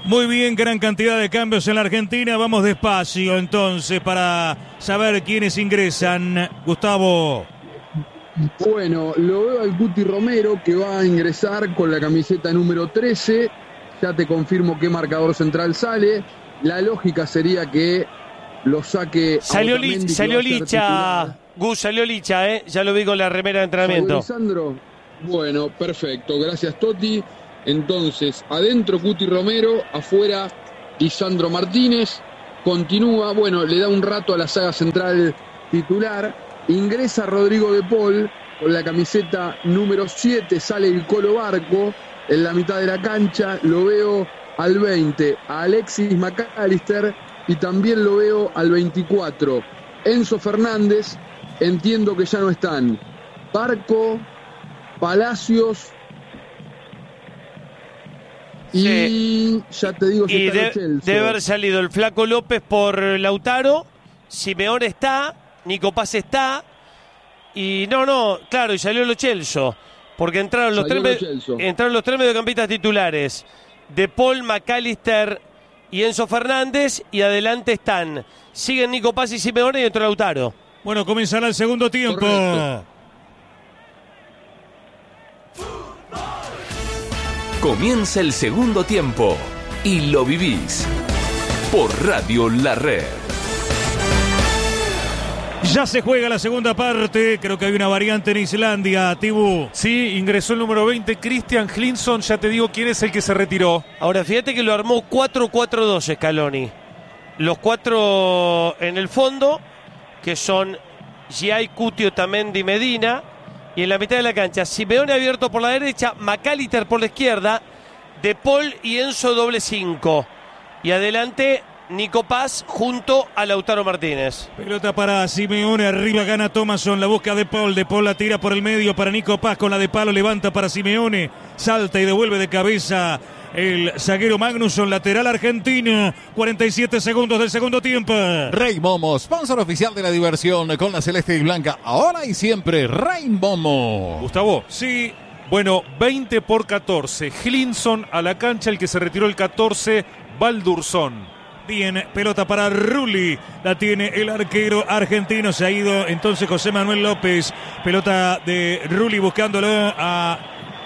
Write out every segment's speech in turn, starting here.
Muy bien, gran cantidad de cambios en la Argentina. Vamos despacio entonces para saber quiénes ingresan. Gustavo. Bueno, lo veo al Cuti Romero que va a ingresar con la camiseta número 13. Ya te confirmo qué marcador central sale. La lógica sería que lo saque. Salió Licha, Gus, salió Licha, ya lo vi con la remera de entrenamiento. Lisandro. Bueno, perfecto, gracias Toti. Entonces, adentro Cuti Romero, afuera Lisandro Martínez. Continúa, bueno, le da un rato a la saga central titular. Ingresa Rodrigo de Paul con la camiseta número 7. Sale el Colo Barco en la mitad de la cancha. Lo veo al 20 a Alexis McAllister y también lo veo al 24 Enzo Fernández. Entiendo que ya no están Barco, Palacios y ya te digo si está debe haber salido el Flaco López por Lautaro. Simeone está, Nico Paz está y claro, y salió Lo Celso porque entraron los tres mediocampistas titulares: De Paul, McAllister y Enzo Fernández, y adelante siguen Nico Paz y Simeone y entró Lautaro. Bueno, comenzará el segundo tiempo. Correcto. Comienza el segundo tiempo y lo vivís por Radio La Red. Ya se juega la segunda parte. Creo que hay una variante en Islandia, Tibú. Sí, ingresó el número 20, Christian Hlinson. Ya te digo quién es el que se retiró. Ahora, fíjate que lo armó 4-4-2 Scaloni. Los cuatro en el fondo, que son Giai, Cuti, Otamendi, Medina. Y en la mitad de la cancha, Simeone abierto por la derecha, McAllister por la izquierda, De Paul y Enzo doble 5. Y adelante Nico Paz junto a Lautaro Martínez. Pelota para Simeone, arriba gana Thomasson, la busca De Paul la tira por el medio para Nico Paz, con la de palo levanta para Simeone, salta y devuelve de cabeza el zaguero Magnusson, lateral argentino. 47 segundos del segundo tiempo. Rey Momo, sponsor oficial de la diversión con la celeste y blanca, ahora y siempre. Rey Momo. Gustavo. Sí. Bueno, 20-14. Hlinson a la cancha, el que se retiró el 14, Baldursson. Bien, pelota para Rulli, la tiene el arquero argentino, se ha ido entonces José Manuel López. Pelota de Rulli buscándolo a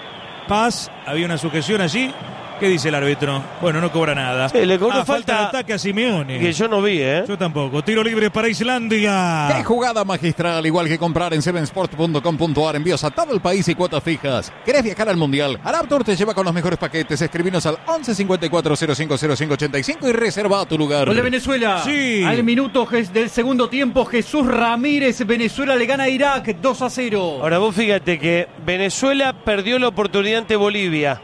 Paz, había una sujeción allí. ¿Qué dice el árbitro? Bueno, no cobra nada. Sí, le cobró falta de ataque a Simeone. Que yo no vi, Yo tampoco. Tiro libre para Islandia. ¡Qué jugada magistral! Igual que comprar en sevensport.com.ar. Envíos a todo el país y cuotas fijas. ¿Querés viajar al Mundial? Araptour te lleva con los mejores paquetes. Escribinos al 11 54 05 05 85 y reserva tu lugar. Gol de Venezuela. Sí. Al minuto del segundo tiempo, Jesús Ramírez. Venezuela le gana a Irak 2-0. Ahora vos fíjate que Venezuela perdió la oportunidad ante Bolivia,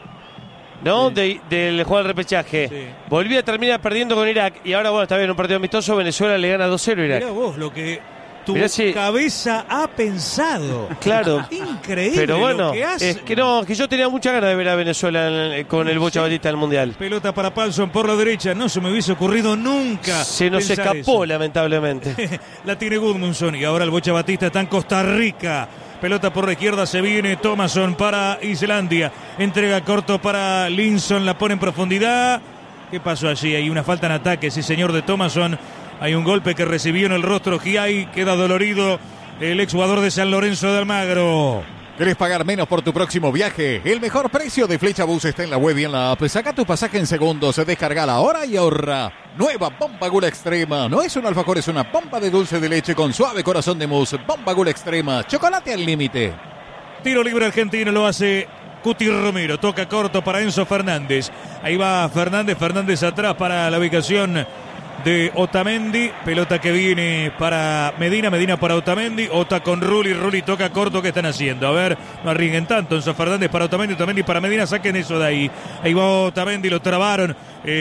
¿no? Sí. Del juego del repechaje. Sí. Bolivia termina perdiendo con Irak. Y ahora, bueno, está bien, un partido amistoso. Venezuela le gana 2-0 a Irak. Mirá vos lo que tu cabeza ha pensado. Claro. Increíble. Pero bueno, lo que hace. Es que no, que yo tenía mucha ganas de ver a Venezuela con el Bocha Batista del Mundial. Pelota para Palsson por la derecha. No se me hubiese ocurrido nunca. Se nos escapó, eso. Lamentablemente. La tiene Gudmundsson. Y ahora el Bocha Batista está en Costa Rica. Pelota por la izquierda, se viene Thomasson para Islandia. Entrega corto para Linson, la pone en profundidad. ¿Qué pasó allí? Hay una falta en ataque, sí señor, de Thomasson. Hay un golpe que recibió en el rostro Giai. Queda dolorido el exjugador de San Lorenzo de Almagro. ¿Querés pagar menos por tu próximo viaje? El mejor precio de Flechabús está en la web y en la app. Saca tu pasaje en segundos, descargala ahora y ahorra. Nueva Bomba Gula Extrema. No es un alfajor, es una bomba de dulce de leche con suave corazón de mousse. Bomba Gula Extrema. Chocolate al límite. Tiro libre argentino, lo hace Cuti Romero. Toca corto para Enzo Fernández. Ahí va Fernández atrás para la ubicación de Otamendi. Pelota que viene para Medina para Otamendi. Ota con Rulli toca corto. ¿Qué están haciendo? A ver, no arriesguen tanto. Enzo Fernández para Otamendi para Medina. Saquen eso de ahí. Ahí va Otamendi, lo trabaron.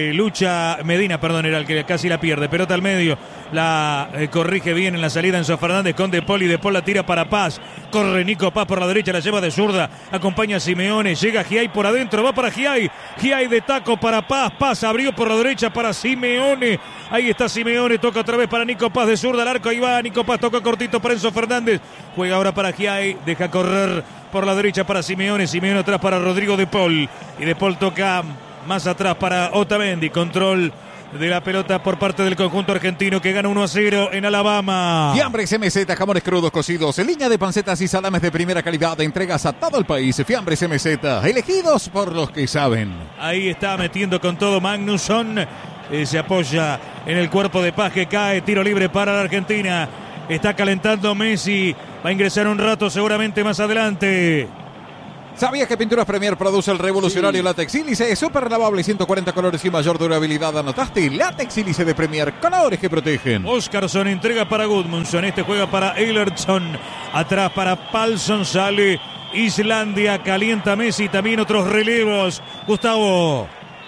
Lucha Medina, era el que casi la pierde. Pelota al medio, la corrige bien en la salida Enzo Fernández con De Paul, y De Paul la tira para Paz. Corre Nico Paz por la derecha, la lleva de zurda, acompaña a Simeone, llega Giai por adentro, va para Giai de taco para Paz abrió por la derecha para Simeone. Ahí está Simeone, toca otra vez para Nico Paz de zurda al arco, ahí va Nico Paz, toca cortito para Enzo Fernández, juega ahora para Giai, deja correr por la derecha para Simeone atrás para Rodrigo De Paul, y De Paul toca más atrás para Otamendi. Control de la pelota por parte del conjunto argentino que gana 1-0 en Alabama. Fiambres MZ, jamones crudos cocidos, línea de pancetas y salames de primera calidad, entregas a todo el país. Fiambres MZ, elegidos por los que saben. Ahí está metiendo con todo Magnusson. Se apoya en el cuerpo de Paz que cae. Tiro libre para la Argentina. Está calentando Messi. Va a ingresar un rato seguramente más adelante. ¿Sabías que Pinturas Premier produce el revolucionario látex sílice? Súper lavable, 140 colores y mayor durabilidad. ¿Anotaste? Látex sílice de Premier, colores que protegen. Oscarson entrega para Gudmundsson. Este juega para Eilertson. Atrás para Palsson. Sale Islandia. Calienta Messi. También otros relevos. Gustavo.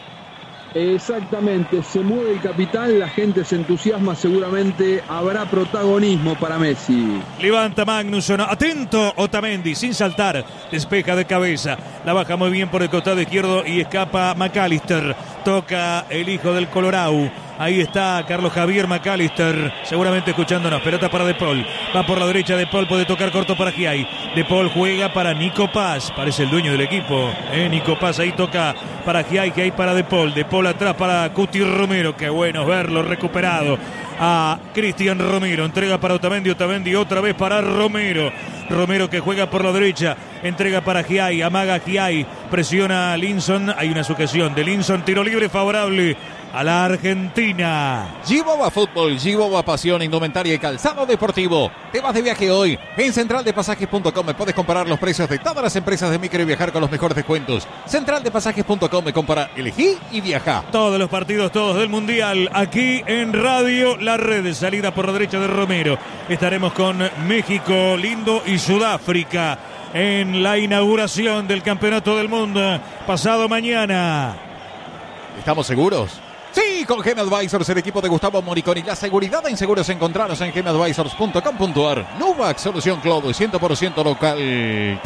Exactamente, se mueve el capitán, la gente se entusiasma, seguramente habrá protagonismo para Messi. Levanta Magnusson, atento Otamendi, sin saltar, despeja de cabeza, la baja muy bien por el costado izquierdo y escapa McAllister, toca el hijo del Colorado. Ahí está Carlos Javier McAllister, seguramente escuchándonos. Pelota para De Paul. Va por la derecha De Paul, puede tocar corto para Giai. De Paul juega para Nico Paz. Parece el dueño del equipo. Nico Paz ahí toca para Giai. Giai para De Paul. De Paul atrás para Cuti Romero. Qué bueno verlo recuperado. A Cristian Romero. Entrega para Otamendi. Otamendi otra vez para Romero. Romero que juega por la derecha. Entrega para Giai. Amaga Giai. Presiona a Linson. Hay una sujeción de Linson. Tiro libre favorable a la Argentina. Giboba Fútbol, Giboba Pasión, Indumentaria y Calzado Deportivo. Te vas de viaje hoy. En centraldepasajes.com puedes comparar los precios de todas las empresas de micro y viajar con los mejores descuentos. Centraldepasajes.com, compara, elegí y viaja. Todos los partidos, todos del Mundial, aquí en Radio La Red. Salida por la derecha de Romero. Estaremos con México, Lindo y Sudáfrica en la inauguración del Campeonato del Mundo pasado mañana. ¿Estamos seguros? Sí, con GEMAdvisors, el equipo de Gustavo Moriconi. La seguridad en seguros encontraros en gemadvisors.com.ar. Nuvax, solución cloud 100% local.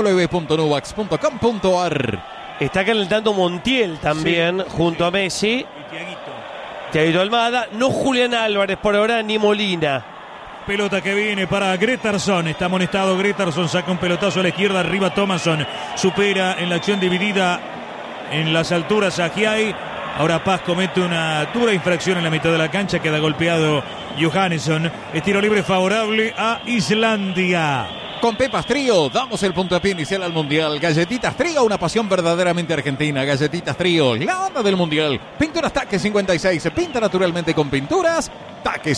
www.nuvax.com.ar. Está calentando Montiel también, junto a Messi. Thiaguito Almada. No Julián Álvarez por ahora, ni Molina. Pelota que viene para Gretarsson. Está amonestado Gretarsson. Saca un pelotazo a la izquierda. Arriba Thomasson. Supera en la acción dividida en las alturas a Giai. Ahora Paz comete una dura infracción en la mitad de la cancha. Queda golpeado Johannesson. Estiro libre favorable a Islandia. Con Pepas Trío damos el puntapié inicial al Mundial. Galletitas Trío, una pasión verdaderamente argentina. Galletitas Trío, la onda del Mundial. Pinturas Taque 56. Se pinta naturalmente con pinturas Taque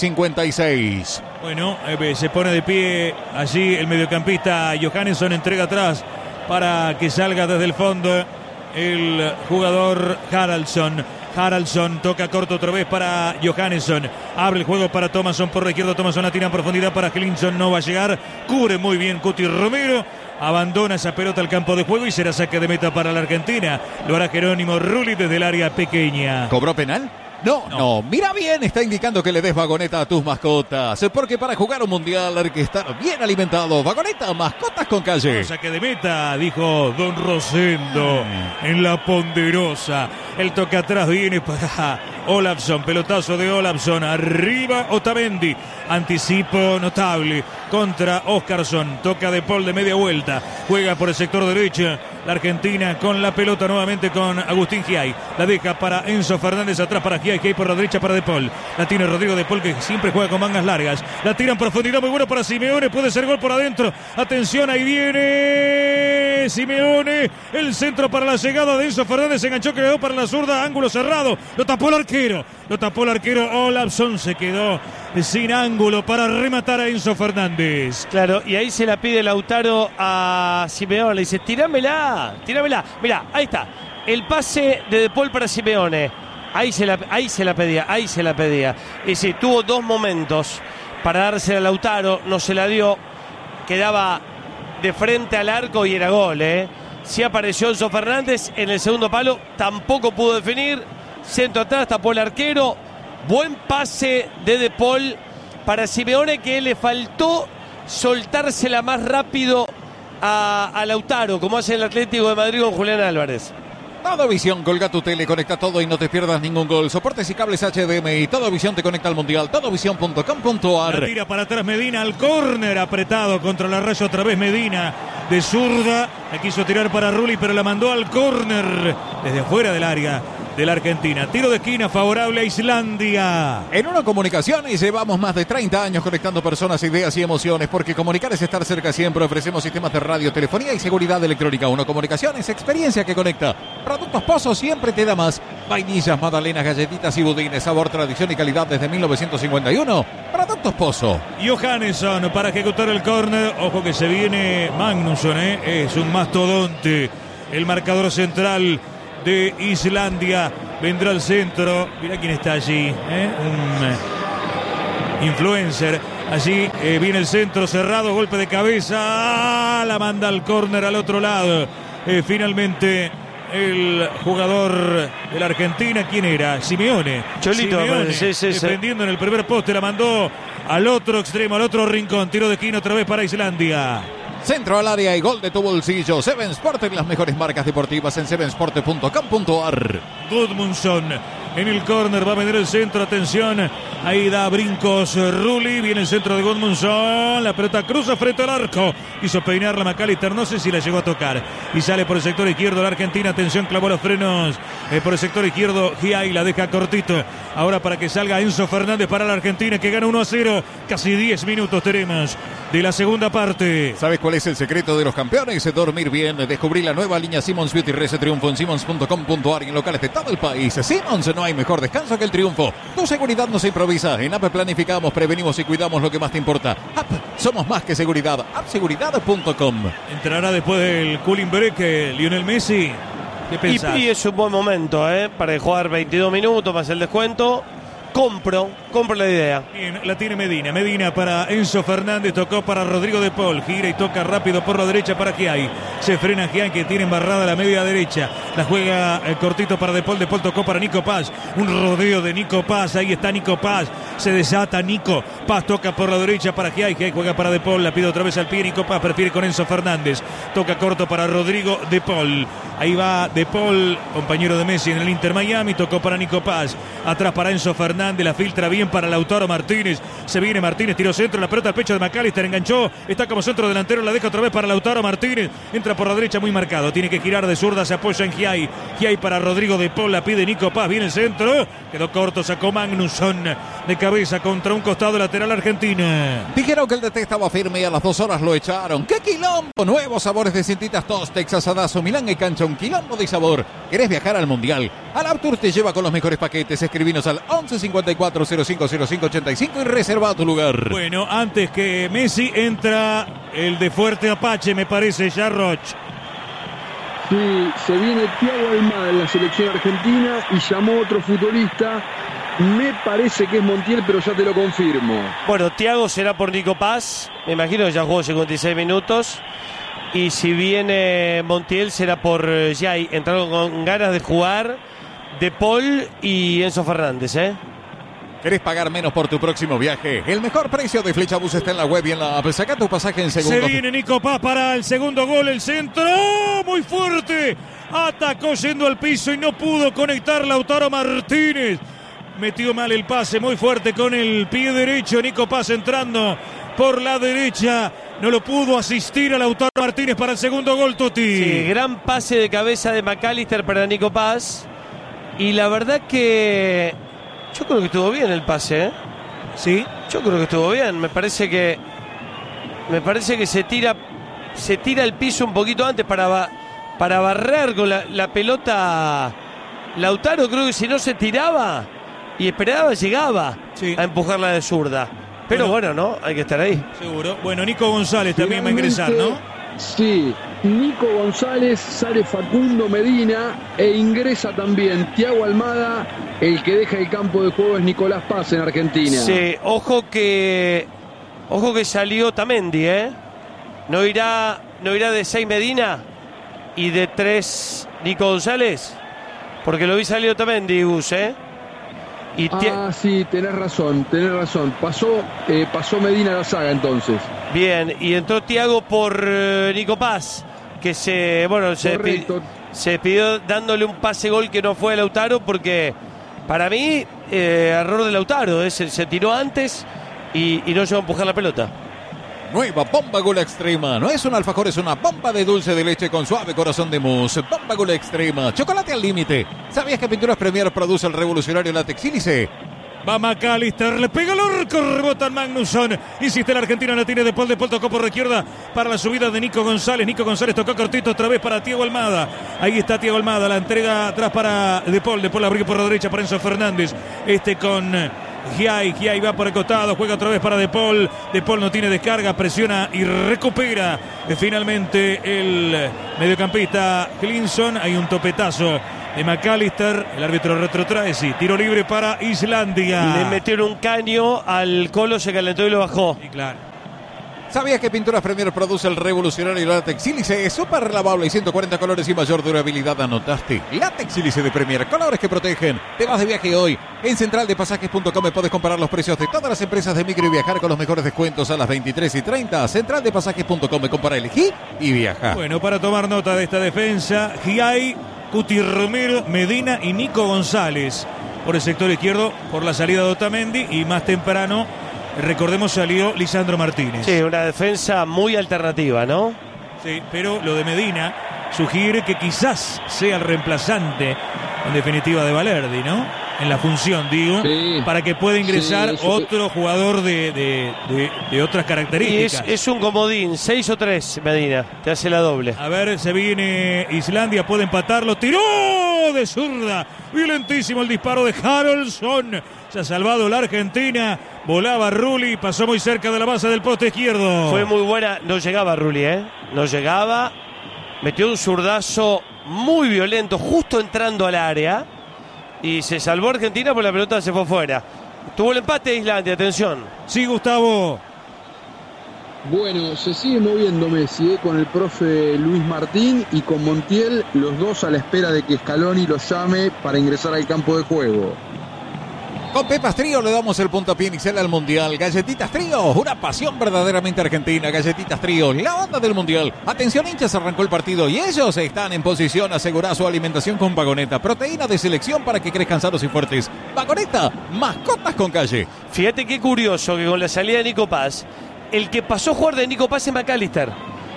56. Bueno, se pone de pie allí el mediocampista Johannesson. Entrega atrás para que salga desde el fondo el jugador Haraldsson. Haraldsson toca corto otra vez para Johannesson. Abre el juego para Thomasson por la izquierda. Thomasson la tira en profundidad para Hlinson. No va a llegar. Cubre muy bien Cuti Romero. Abandona esa pelota al campo de juego y será saque de meta para la Argentina. Lo hará Jerónimo Rulli desde el área pequeña. ¿Cobró penal? No. Mira bien, está indicando que le des vagoneta a tus mascotas. Porque para jugar un mundial hay que estar bien alimentado. Vagoneta, mascotas con calle. Saque de meta, dijo Don Rosendo en la ponderosa. El toque atrás viene para Olafsson. Pelotazo de Olafsson. Arriba Otamendi. Anticipo notable contra Oscarson. Toca De Paul de media vuelta. Juega por el sector derecho. La Argentina con la pelota nuevamente con Agustín Giai. La deja para Enzo Fernández, atrás para Giai. Giai por la derecha para De Paul. La tiene Rodrigo De Paul, que siempre juega con mangas largas. La tira en profundidad, muy bueno para Simeone. Puede ser gol por adentro. Atención, ahí viene Simeone. El centro para la llegada de Enzo Fernández. Se enganchó, quedó para la zurda. Ángulo cerrado. Lo tapó el arquero. Olafsson. Se quedó sin ángulo para rematar a Enzo Fernández. Claro, y ahí se la pide Lautaro a Simeone. Le dice, tirámela. Mirá, ahí está. El pase de Paul para Simeone. Ahí se la pedía. Y sí, tuvo dos momentos para dársela a Lautaro. No se la dio. Quedaba de frente al arco y era gol, Sí apareció Enzo Fernández en el segundo palo. Tampoco pudo definir. Centro atrás, tapó el arquero. Buen pase de Paul para Simeone, que le faltó soltársela más rápido a Lautaro, como hace el Atlético de Madrid con Julián Álvarez. Todo Visión, colga tu tele, conecta todo y no te pierdas ningún gol. Soportes y cables HDMI. Todo Visión te conecta al Mundial. Todovision.com.ar. La tira para atrás Medina al córner, apretado contra la raya otra vez Medina. de zurda. La quiso tirar para Rulli, pero la mandó al córner desde afuera del área de la Argentina. Tiro de esquina favorable a Islandia. En Uno Comunicaciones llevamos más de 30 años conectando personas, ideas y emociones, porque comunicar es estar cerca siempre. Ofrecemos sistemas de radio, telefonía y seguridad electrónica. Uno Comunicaciones, experiencia que conecta. Productos Pozo siempre te da más. Vainillas, magdalenas, galletitas y budines. Sabor, tradición y calidad desde 1951. Productos Pozo. Johannesson para ejecutar el córner. Ojo que se viene Magnusson, es un mastodonte. El marcador central de Islandia vendrá al centro. Mirá quién está allí, un influencer. Allí viene el centro cerrado, golpe de cabeza, la manda al córner al otro lado. Finalmente el jugador de la Argentina, ¿quién era? Simeone. Cholito, Simeone, sí. defendiendo en el primer poste, la mandó al otro extremo, al otro rincón. Tiro de esquina otra vez para Islandia. Centro al área y gol de tu bolsillo. Seven Sport, en las mejores marcas deportivas en sevensport.com.ar. Gudmundsson en el córner, va a venir el centro, atención, ahí da brincos Rulli, viene el centro de Gudmundsson, la pelota cruza frente al arco, hizo peinarla McAllister, no sé si la llegó a tocar, y sale por el sector izquierdo la Argentina, atención, clavó los frenos por el sector izquierdo, Giai la deja cortito, ahora para que salga Enzo Fernández para la Argentina, que gana 1-0, casi 10 minutos tenemos de la segunda parte. ¿Sabes cuál es el secreto de los campeones? Dormir bien. Descubrí la nueva línea Simmons Beauty Rest Triunfo en simmons.com.ar y en locales de todo el país. Simmons, no hay mejor descanso que el triunfo. Tu seguridad no se improvisa. En App planificamos, prevenimos y cuidamos lo que más te importa. App, somos más que seguridad. Appseguridad.com. Entrará después del cooling break Lionel Messi. ¿Qué pensás? Y es un buen momento, para jugar 22 minutos más el descuento. Compro la idea. Bien, la tiene Medina. Medina para Enzo Fernández. Tocó para Rodrigo de Paul. Gira y toca rápido por la derecha para Giai. Se frena Giai, que tiene embarrada la media derecha. La juega cortito para De Paul. De Paul tocó para Nico Paz. Un rodeo de Nico Paz. Ahí está Nico Paz. Se desata Nico Paz. Toca por la derecha para Giai. Giai juega para De Paul. La pide otra vez al pie. Nico Paz prefiere con Enzo Fernández. Toca corto para Rodrigo De Paul. Ahí va De Paul, compañero de Messi en el Inter Miami. Tocó para Nico Paz. Atrás para Enzo Fernández. La filtra bien para Lautaro Martínez. Se viene Martínez, tiró centro, la pelota al pecho de McAllister, enganchó, está como centro delantero, la deja otra vez para Lautaro Martínez, entra por la derecha muy marcado, tiene que girar de zurda, se apoya en Giai. Giai para Rodrigo de Paul, la pide Nico Paz, viene el centro, quedó corto, sacó Magnusson de cabeza contra un costado lateral Argentina. Dijeron que el DT estaba firme y a las 2 horas lo echaron. ¡Qué quilombo! Nuevos sabores de cintitas Toast, Texas Adazo, Milán y Cancha, un quilombo de sabor. ¿Querés viajar al Mundial? Alaptour te lleva con los mejores paquetes. Escribinos al 1154-050585 y reserva tu lugar. Bueno, antes que Messi entra el de Fuerte Apache, me parece, Jarroch. Sí, se viene Thiago Almada en la selección argentina y llamó otro futbolista. Me parece que es Montiel, pero ya te lo confirmo. Bueno, Thiago será por Nico Paz. Me imagino que ya jugó 56 minutos. Y si viene Montiel será por Giai. Entraron con ganas de jugar De Paul y Enzo Fernández, ¿Querés pagar menos por tu próximo viaje? El mejor precio de Flechabús está en la web y en la app. Saca tu pasaje en segundos. Se viene Nico Paz para el segundo gol, el centro, muy fuerte. Atacó yendo al piso y no pudo conectar Lautaro Martínez. Metió mal el pase, muy fuerte con el pie derecho. Nico Paz entrando por la derecha. No lo pudo asistir a Lautaro Martínez para el segundo gol, Totti. Sí, gran pase de cabeza de McAllister para Nico Paz. Y la verdad que yo creo que estuvo bien el pase, Sí. Yo creo que estuvo bien. Me parece que se tira el piso un poquito antes para barrer con la pelota. Lautaro, creo que si no se tiraba y esperaba, llegaba a empujarla de zurda. Pero bueno, ¿no? Hay que estar ahí. Seguro. Bueno, Nico González también va a ingresar, ¿no? Sí, Nico González, sale Facundo Medina e ingresa también Thiago Almada. El que deja el campo de juego es Nicolás Paz en Argentina. Sí, ojo que salió Otamendi, ¿No irá de 6 Medina y de 3 Nico González? Porque lo vi salir Otamendi, Gus, Sí, tenés razón. Pasó Medina la saga entonces. Bien, y entró Thiago por Nico Paz, que se despidió dándole un pase gol que no fue a Lautaro, porque para mí, error de Lautaro, se tiró antes y no llegó a empujar la pelota. Nueva Bomba Gula Extrema. No es un alfajor, es una bomba de dulce de leche con suave corazón de mousse. Bomba Gula Extrema. Chocolate al límite. ¿Sabías que Pinturas Premier produce el revolucionario látex sílice? Va McAllister, le pega el orco, rebota Magnusson. Insiste la Argentina, la tiene De Paul tocó por la izquierda para la subida de Nico González. Nico González tocó cortito otra vez para Thiago Almada. Ahí está Thiago Almada, la entrega atrás para De Paul abrió por la derecha para Enzo Fernández. Con Giai va por el costado, juega otra vez para De Paul. De Paul no tiene descarga, presiona y recupera finalmente el mediocampista Hlinson. Hay un topetazo de McAllister, el árbitro retrotrae, sí, tiro libre para Islandia. Le metieron un caño al Colo, se calentó y lo bajó. Y claro. ¿Sabías que Pinturas Premier produce el revolucionario látex sílice? Es súper lavable y 140 colores y mayor durabilidad. ¿Anotaste? Látex sílice de Premier, colores que protegen. Te vas de viaje hoy. En centraldepasajes.com puedes comparar los precios de todas las empresas de micro y viajar con los mejores descuentos a las 23:30. Centraldepasajes.com, compara, elegí y viaja. Bueno, para tomar nota de esta defensa, Giai, Cuti Romero, Medina y Nico González. Por el sector izquierdo, por la salida de Otamendi, y más temprano, recordemos, salió Lisandro Martínez. Sí, una defensa muy alternativa, ¿no? Sí, pero lo de Medina sugiere que quizás sea el reemplazante, en definitiva, de Valerdi, ¿no? En la función, digo, sí, para que pueda ingresar sí, otro jugador de otras características. Y es un comodín, 6 o 3, Medina, te hace la doble. A ver, se viene Islandia, puede empatarlo, tiró de zurda, violentísimo el disparo de Haraldsson, se ha salvado la Argentina, volaba Rulli, pasó muy cerca de la base del poste izquierdo. Fue muy buena, no llegaba Rulli, no llegaba, metió un zurdazo muy violento, justo entrando al área, y se salvó Argentina, porque la pelota se fue fuera. Tuvo el empate de Islandia, atención. Sí, Gustavo. Bueno, se sigue moviendo Messi con el profe Luis Martín y con Montiel, los dos a la espera de que Scaloni los llame para ingresar al campo de juego. Con Pepas Trío le damos el puntapié inicial al Mundial. Galletitas Trío, una pasión verdaderamente argentina. Galletitas Trío, la onda del Mundial. Atención, hinchas, arrancó el partido y ellos están en posición. Asegurar su alimentación con Vagoneta. Proteína de selección para que crezcan sanos y fuertes. Vagoneta, mascotas con calle. Fíjate qué curioso que con la salida de Nico Paz, el que pasó a jugar de Nico Paz es McAllister.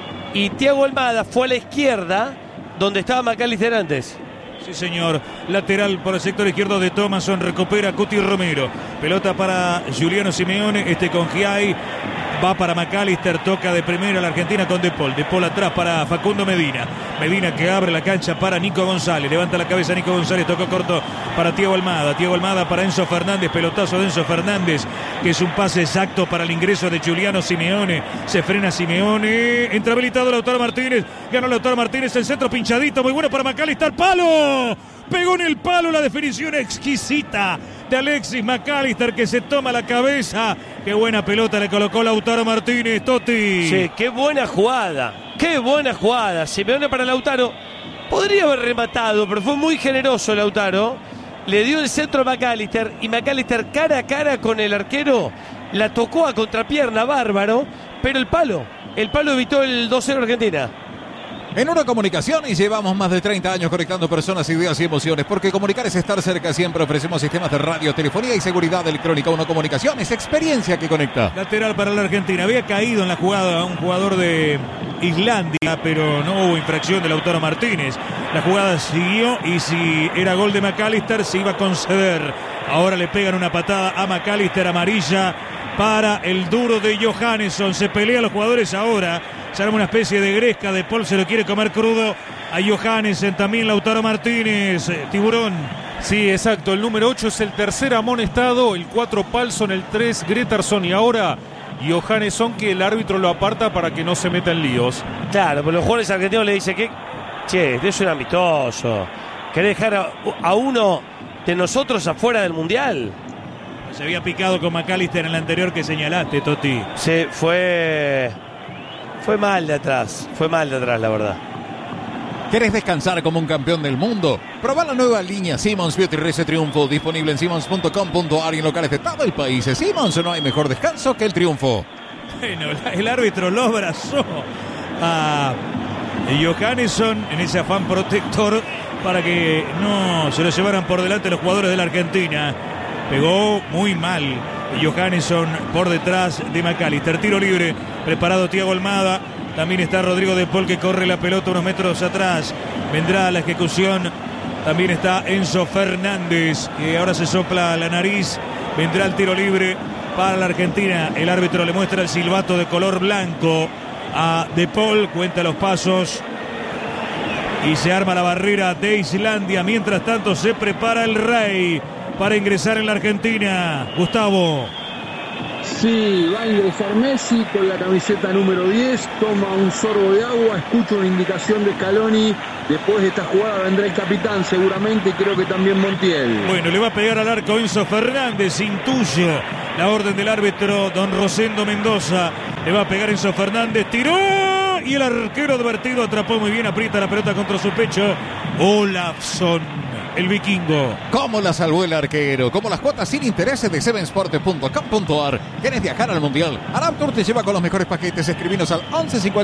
Y Thiago Almada fue a la izquierda, donde estaba McAllister antes. Sí, señor. Lateral por el sector izquierdo de Thomason. Recupera Cuti Romero. Pelota para Giuliano Simeone. Con Giai. Va para McAllister. Toca de primera la Argentina con De Paul. De Paul atrás para Facundo Medina. Medina que abre la cancha para Nico González. Levanta la cabeza Nico González. Tocó corto para Thiago Almada. Thiago Almada para Enzo Fernández. Pelotazo de Enzo Fernández, que es un pase exacto para el ingreso de Giuliano Simeone. Se frena Simeone. Entra habilitado Lautaro Martínez. Ganó Lautaro Martínez. El centro pinchadito. Muy bueno para McAllister. ¡Palo! Pegó en el palo, la definición exquisita de Alexis McAllister, que se toma la cabeza. Qué buena pelota le colocó Lautaro Martínez, Totti. Sí, qué buena jugada. Qué buena jugada. Simeone para Lautaro. Podría haber rematado, pero fue muy generoso Lautaro. Le dio el centro a McAllister y McAllister cara a cara con el arquero. La tocó a contrapierna, bárbaro. Pero el palo evitó el 2-0 Argentina. En Uno Comunicaciones llevamos más de 30 años conectando personas, ideas y emociones, porque comunicar es estar cerca. Siempre ofrecemos sistemas de radio, telefonía y seguridad electrónica. Uno Comunicaciones, experiencia que conecta. Lateral para la Argentina. Había caído en la jugada un jugador de Islandia, pero no hubo infracción de Lautaro Martínez. La jugada siguió y si era gol de McAllister se iba a conceder. Ahora le pegan una patada a McAllister, amarilla para el duro de Johannesson. Se pelean los jugadores ahora. Se arma una especie de gresca. De Paul se lo quiere comer crudo a Johannesson. También Lautaro Martínez. Tiburón. Sí, exacto. El número 8 es el tercer amonestado. El 4 Palsson, el 3 Gretarsson y ahora Johannesson, que el árbitro lo aparta para que no se meta en líos. Claro, pero los jugadores argentinos le dicen que che, es un amistoso. ¿Querés dejar a uno de nosotros afuera del Mundial? Se había picado con McAllister en el anterior que señalaste, Totti. Sí, fue mal de atrás, la verdad. ¿Querés descansar como un campeón del mundo? Probá la nueva línea Simmons Beauty Rese Triunfo, disponible en simmons.com.ar y en locales de todo el país. Simmons, no hay mejor descanso que el triunfo. Bueno, el árbitro lo abrazó a Johannesson en ese afán protector para que no se lo llevaran por delante los jugadores de la Argentina. Pegó muy mal Johannesson por detrás de McAllister. Tiro libre, preparado Thiago Almada. También está Rodrigo de Paul que corre la pelota unos metros atrás. Vendrá la ejecución. También está Enzo Fernández, que ahora se sopla la nariz. Vendrá el tiro libre para la Argentina. El árbitro le muestra el silbato de color blanco a De Paul. Cuenta los pasos. Y se arma la barrera de Islandia. Mientras tanto se prepara el Rey para ingresar en la Argentina. Gustavo. Sí, va a ingresar Messi con la camiseta número 10, toma un sorbo de agua, escucha una indicación de Scaloni. Después de esta jugada vendrá el capitán seguramente y creo que también Montiel. Bueno, le va a pegar al arco Enzo Fernández, intuye la orden del árbitro don Rosendo Mendoza. Le va a pegar Enzo Fernández, tiró y el arquero advertido atrapó muy bien, aprieta la pelota contra su pecho. Olafsson, el vikingo. ¿Cómo la salvó el arquero? Como las cuotas sin intereses de sevensport.com.ar. ¿Quieres viajar al Mundial? Arab Tour te lleva con los mejores paquetes. Escribinos al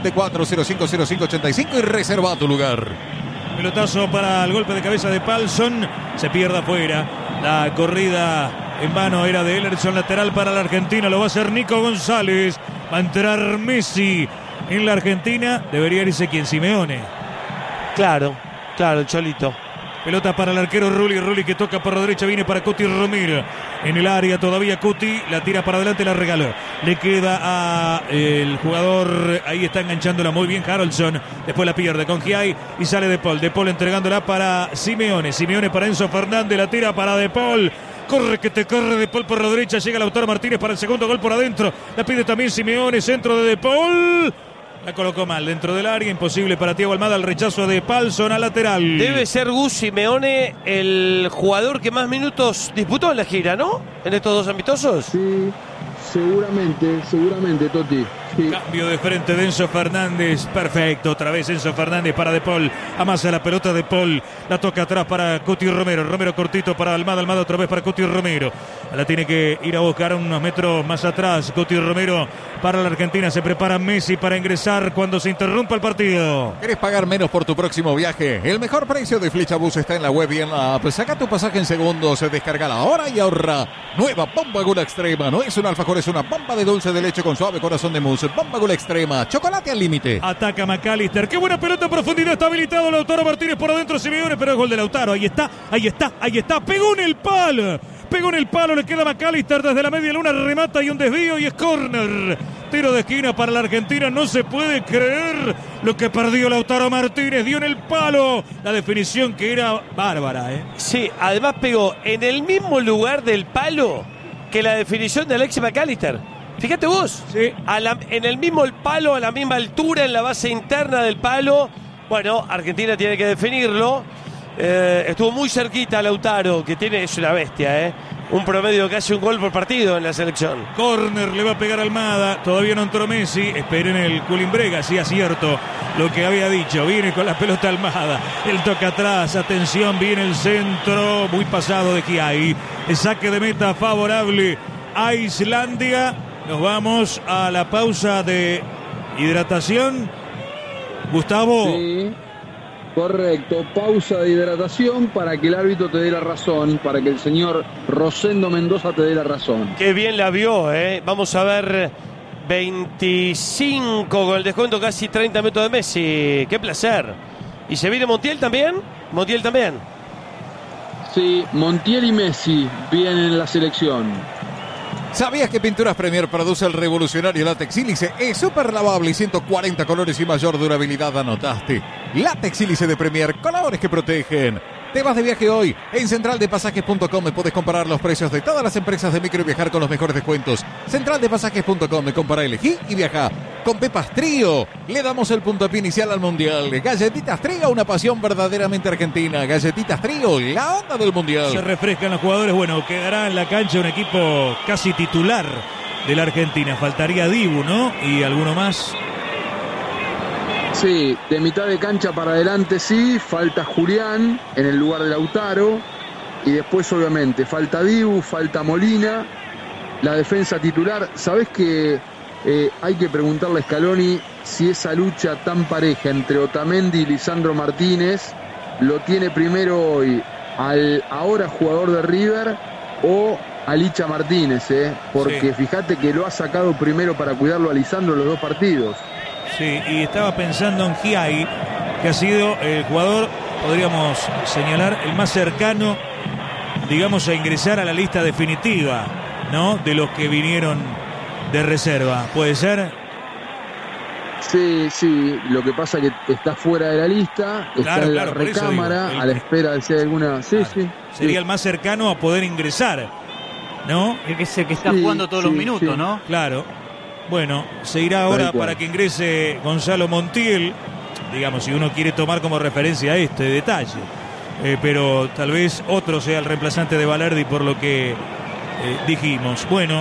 1154-050585 y reserva tu lugar. Pelotazo para el golpe de cabeza de Palsson. Se pierde afuera. La corrida en vano era de Ellerson. Lateral para la Argentina. Lo va a hacer Nico González. Va a entrar Messi en la Argentina. Debería irse quien, Simeone. Claro, el Cholito. Pelota para el arquero Rulli que toca por la derecha, viene para Cuti Romero. En el área todavía Cuti, la tira para adelante, la regaló. Le queda a el jugador, ahí está enganchándola muy bien Haraldsson. Después la pierde con Giai y sale De Paul. De Paul entregándola para Simeone. Simeone para Enzo Fernández, la tira para De Paul. Corre que te corre De Paul por la derecha, llega Lautaro Martínez para el segundo gol por adentro. La pide también Simeone, centro de Paul. La colocó mal dentro del área, imposible para Thiago Almada, el rechazo de Palsson a lateral. Debe ser Gus Simeone el jugador que más minutos disputó en la gira, ¿no? En estos dos amistosos. Sí, seguramente, Totti. Sí. Cambio de frente de Enzo Fernández, perfecto, otra vez Enzo Fernández para De Paul, amasa la pelota De Paul, la toca atrás para Cuti Romero, Romero cortito para Almada, Almada otra vez para Cuti Romero, la tiene que ir a buscar unos metros más atrás, Cuti Romero para la Argentina, se prepara Messi para ingresar cuando se interrumpa el partido. ¿Querés pagar menos por tu próximo viaje? El mejor precio de Flechabús está en la web y en la app. Saca tu pasaje en segundos, descarga ahora y ahorra. Nueva Bomba Gula Extrema, no es un alfajor, es una bomba de dulce de leche con suave corazón de mousse. Bomba Gula Extrema, chocolate al límite. Ataca McAllister, qué buena pelota en profundidad, está habilitado Lautaro Martínez por adentro, Simeone, pero es gol de Lautaro, ahí está, pegó en el palo, le queda McAllister desde la media luna, remata y un desvío y es córner. Tiro de esquina para la Argentina, no se puede creer lo que perdió Lautaro Martínez, dio en el palo, la definición que era bárbara. Sí, además pegó en el mismo lugar del palo que la definición de Alexis McAllister. Fíjate vos, sí. En el mismo palo, a la misma altura, en la base interna del palo. Bueno, Argentina tiene que definirlo. Estuvo muy cerquita Lautaro, que es una bestia, un promedio de casi un gol por partido en la selección. Córner, le va a pegar Almada, todavía no entró Messi, esperen el Culimbrega, sí acierto lo que había dicho, viene con la pelota Almada, el toque atrás, atención, viene el centro, muy pasado de Giai, el saque de meta favorable a Islandia. Nos vamos a la pausa de hidratación. Gustavo. Sí, correcto. Pausa de hidratación para que el árbitro te dé la razón, para que el señor Rosendo Mendoza te dé la razón. Qué bien la vio, Vamos a ver 25 con el descuento, casi 30 minutos de Messi. Qué placer. ¿Y se viene Montiel también? Montiel también. Sí, Montiel y Messi vienen en la selección. ¿Sabías que Pinturas Premier produce el revolucionario látex sílice? Es súper lavable y 140 colores y mayor durabilidad, anotaste. Látex sílice de Premier, colores que protegen. Te vas de viaje hoy. En centraldepasajes.com puedes comparar los precios de todas las empresas de micro y viajar con los mejores descuentos. Centraldepasajes.com, compara, elegí y viaja. Con Pepas Trío le damos el puntapié inicial al Mundial. Galletitas Trío, una pasión verdaderamente argentina. Galletitas Trío, la onda del Mundial. Se refrescan los jugadores. Bueno, quedará en la cancha un equipo casi titular de la Argentina. Faltaría Dibu, ¿no? Y alguno más. Sí, de mitad de cancha para adelante sí, falta Julián en el lugar de Lautaro y después obviamente falta Dibu, falta Molina, la defensa titular. ¿Sabés que hay que preguntarle a Scaloni si esa lucha tan pareja entre Otamendi y Lisandro Martínez lo tiene primero hoy al ahora jugador de River o a Licha Martínez, porque fíjate que lo ha sacado primero para cuidarlo a Lisandro los 2 partidos. Sí, y estaba pensando en Giai, que ha sido el jugador, podríamos señalar, el más cercano, digamos, a ingresar a la lista definitiva, ¿no? De los que vinieron de reserva. ¿Puede ser? Sí, lo que pasa es que está fuera de la lista, está en la recámara, a la espera de si hay alguna... Sería el más cercano a poder ingresar, ¿no? El que está jugando todos los minutos, ¿no? Claro. Bueno, se irá ahora para que ingrese Gonzalo Montiel, digamos, si uno quiere tomar como referencia este detalle. Pero tal vez otro sea el reemplazante de Balerdi por lo que dijimos. Bueno,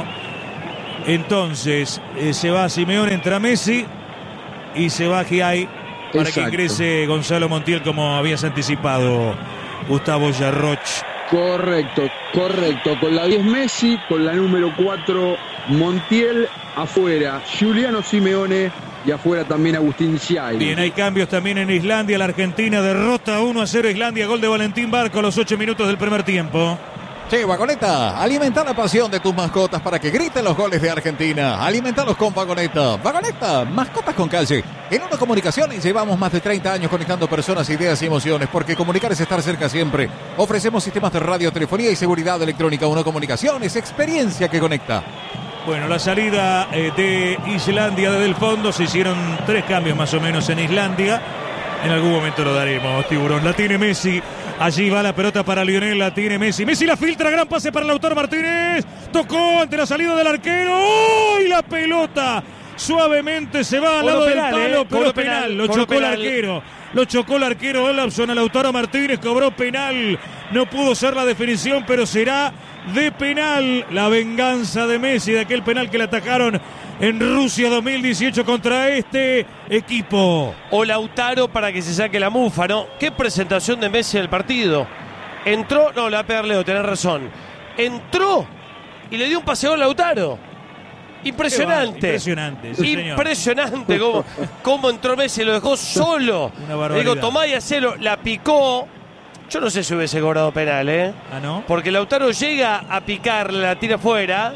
entonces se va Simeone, entra Messi y se va Giai para que ingrese Gonzalo Montiel, como habías anticipado, Gustavo Yarroch. Correcto. Con la 10 Messi, con la número 4 Montiel, afuera Giuliano Simeone y afuera también Agustín Giai. Bien, hay cambios también en Islandia. La Argentina derrota 1-0 Islandia, gol de Valentín Barco a los 8 minutos del primer tiempo. Sí, Vagoneta, alimenta la pasión de tus mascotas para que griten los goles de Argentina. Alimentalos con Vagoneta. Vagoneta, mascotas con calle. En Uno Comunicaciones llevamos más de 30 años conectando personas, ideas y emociones, porque comunicar es estar cerca siempre. Ofrecemos sistemas de radio, telefonía y seguridad electrónica. Uno Comunicaciones, experiencia que conecta. Bueno, la salida de Islandia desde el fondo. Se hicieron 3 cambios más o menos en Islandia. En algún momento lo daremos, Tiburón. La tiene Messi. Allí va la pelota para Lionel, la tiene Messi. Messi la filtra, gran pase para Lautaro Martínez. Tocó ante la salida del arquero. ¡Oh! Y la pelota suavemente se va al lado del palo, pero penal. Lo chocó el arquero. Lo chocó el arquero Olafson a Lautaro Martínez. Cobró penal. No pudo ser la definición, pero será de penal. La venganza de Messi de aquel penal que le atacaron en Rusia 2018 contra este equipo. O Lautaro para que se saque la mufa, ¿no? Qué presentación de Messi en el partido. Entró, no, le va a pegar Leo, tenés razón. Entró y le dio un paseo a Lautaro. Impresionante. Impresionante, sí, impresionante cómo entró Messi, lo dejó solo. Una barbaridad. Digo, tomá y hacelo, la picó. Yo no sé si hubiese cobrado penal, ¿Ah, no? Porque Lautaro llega a picarle, la tira afuera.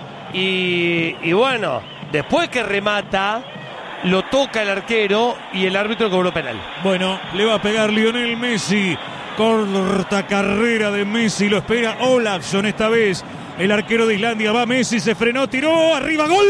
Y bueno, después que remata, lo toca el arquero y el árbitro cobró penal. Bueno, le va a pegar Lionel Messi. Corta carrera de Messi, lo espera Olafson esta vez. El arquero de Islandia va Messi, se frenó, tiró, arriba, gol.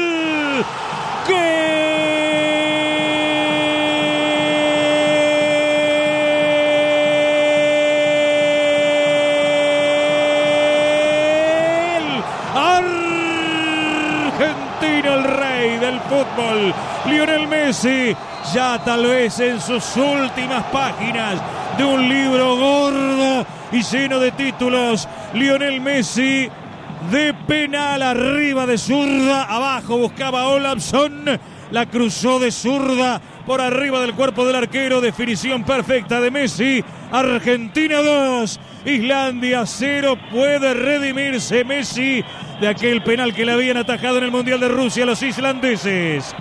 Argentina, el rey del fútbol, Lionel Messi, ya tal vez en sus últimas páginas de un libro gordo y lleno de títulos. Lionel Messi de penal, arriba de zurda, abajo buscaba Olafson, la cruzó de zurda por arriba del cuerpo del arquero, definición perfecta de Messi. Argentina 2, Islandia 0, puede redimirse Messi de aquel penal que le habían atajado en el Mundial de Rusia a los islandeses.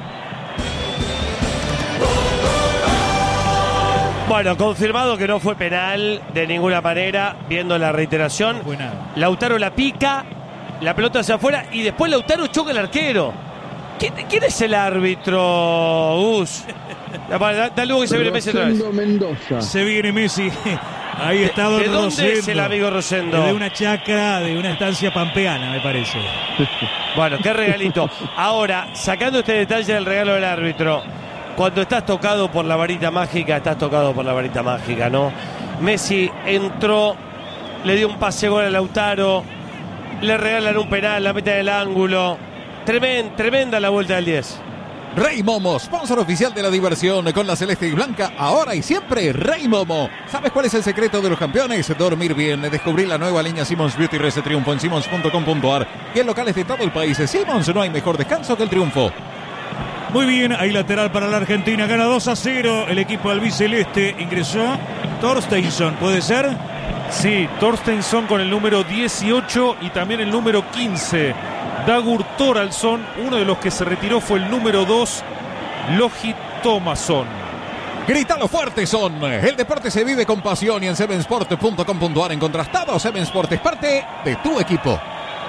Bueno, confirmado que no fue penal de ninguna manera, viendo la reiteración. Lautaro la pica, la pelota hacia afuera y después Lautaro choca al arquero. ¿Quién es el árbitro, Gus? Da luego que se viene Messi otra vez. Mendoza. Se viene Messi. Ahí está Don ¿De Rosendo. dónde es el amigo Rosendo? De una chacra, de una estancia pampeana, me parece. Bueno, qué regalito. Ahora, sacando este detalle del regalo del árbitro, cuando estás tocado por la varita mágica, estás tocado por la varita mágica, ¿no? Messi entró, le dio un pase gol a Lautaro, le regalan un penal, la mete del ángulo. Tremenda la vuelta del 10. Rey Momo, sponsor oficial de la diversión con la celeste y blanca, ahora y siempre Rey Momo. ¿Sabes cuál es el secreto de los campeones? Dormir bien. Descubrí la nueva línea Simmons Beauty Rest Triunfo en simmons.com.ar y en locales de todo el país. Simmons, no hay mejor descanso que el triunfo. Muy bien, ahí lateral para la Argentina, gana 2-0 el equipo albiceleste. Ingresó Torsteinsson, ¿puede ser? Sí, Torsteinsson con el número 18 y también el número 15. Dagur Thoraldsson, uno de los que se retiró fue el número 2, Logi Thomasson. Grítalo fuerte, Son. El deporte se vive con pasión y en sevensport.com.ar encontrás todo. Seven Sport es parte de tu equipo.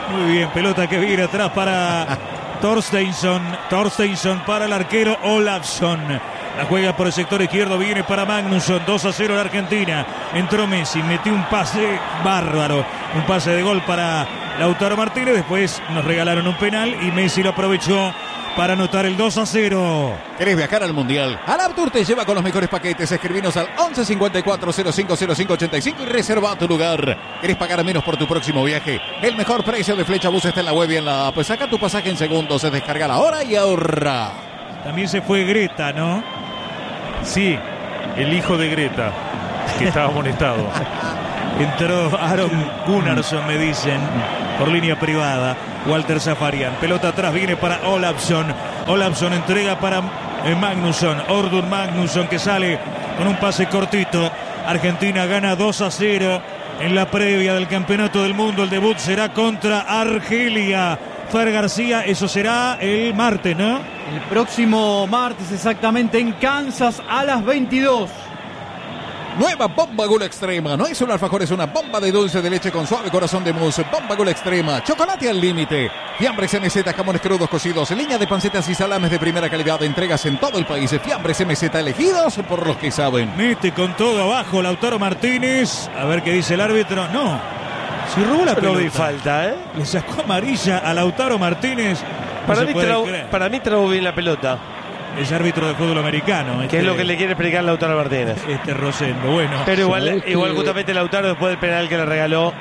Muy bien, pelota que viene atrás para Torsteinsson. Torsteinsson para el arquero Olafsson. La juega por el sector izquierdo, viene para Magnusson. 2-0 la Argentina. Entró Messi, metió un pase bárbaro. Un pase de gol para Lautaro Martínez. Después nos regalaron un penal y Messi lo aprovechó para anotar el 2-0. ¿Querés viajar al Mundial? Alaptour te lleva con los mejores paquetes. Escribinos al 11 54 05 05 85 y reserva tu lugar. ¿Querés pagar menos por tu próximo viaje? El mejor precio de Flechabús está en la web y en la app. Saca tu pasaje en segundos, se descarga la hora y ahorra. También se fue Greta, ¿no? Sí, el hijo de Greta, que estaba amonestado. Entró Aron Gunnarsson, me dicen, por línea privada. Walter Zafarian. Pelota atrás, viene para Olafsson. Olafsson entrega para Magnusson. Ordur Magnusson que sale con un pase cortito. Argentina gana 2-0 en la previa del Campeonato del Mundo. El debut será contra Argelia. Fer García, eso será el martes, ¿no? El próximo martes, exactamente, en Kansas a las 22. Nueva Bomba Gula Extrema. No es un alfajor, es una bomba de dulce de leche con suave corazón de mousse. Bomba Gula Extrema. Chocolate al límite. Fiambres MZ, jamones crudos cocidos. Línea de pancetas y salames de primera calidad. Entregas en todo el país. Fiambres MZ, elegidos por los que saben. Mete con todo abajo Lautaro Martínez. A ver qué dice el árbitro. No. Si robó la pelota. No vi falta, ¿eh? Le sacó amarilla a Lautaro Martínez. Para mí trabó bien la pelota. Es árbitro de fútbol americano. Que es lo que le quiere explicar Lautaro Martínez. Rosendo, bueno. Pero igual justamente Lautaro después del penal que le regaló.